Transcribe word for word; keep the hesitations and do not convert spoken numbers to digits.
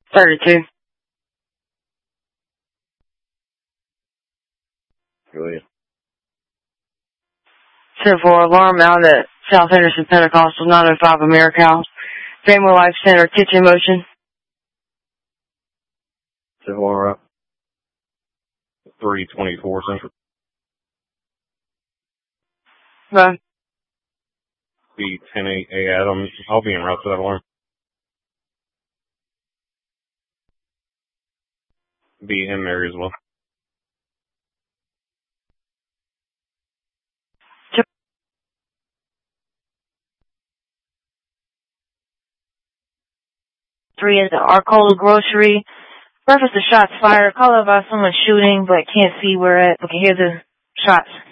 thirty-two. Go ahead. ten four, alarm out at South Henderson Pentecostal, nine oh five America House. Family Life Center, kitchen motion. ten four, right. three twenty-four Central. Right. B ten eight A Adam. I'll be en route to that alarm. Be in there as well. Three is the Arcola Grocery. Reference to shots fired. Call out about someone shooting, but can't see where at. But can hear the shots.